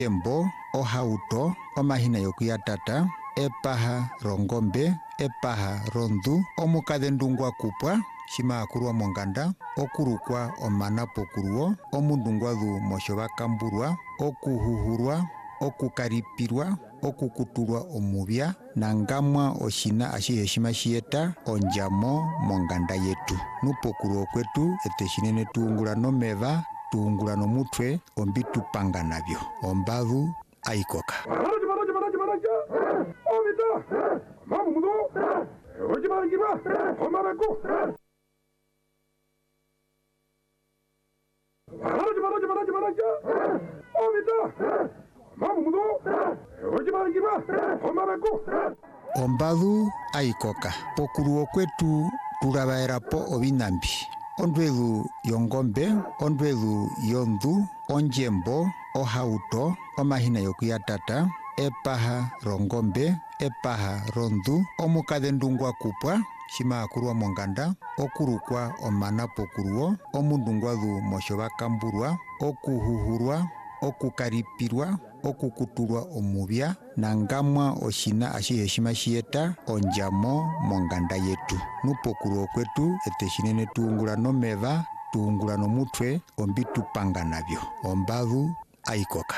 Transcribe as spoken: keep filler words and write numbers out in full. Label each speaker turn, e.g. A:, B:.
A: embo ohauto omahina yokuyatata epaha rongombe epaha rondu omukadhendungwa kupwa shimakulwa monganda okurukwa omana pokuruo omundungwadhu moshovakamburwa okuhuhurwa okukaripirwa okukutulwa omuvya nangamwa oshina ashihe shima shiyeta onjamo monganda yetu nupokuruo kwetu eteshinene tuungula nomeva tuungula nomutwe ombitu panga nabyo ombadhu aikoka ombadhu aikoka pokuruo kwetu tulavaerapo ovinambi ondwedhu yongombe ondwedhu yondu onjembo ohauto omahina yokuyatata epaha rongombe epaha rondu omukadhendungwa kupwa shimakulwa monganda okurukwa omana pokuruo omundungwadhu moshovakamburwa okuhuhurwa okukaripirwa okukutulwa omuvya nangamwa oshina ashihe shima shiyeta onjamo monganda yetu nupokuruo kwetu eteshinene tuungula nomeva tuungula nomutwe ombitu panga nabyo ombadhu aikoka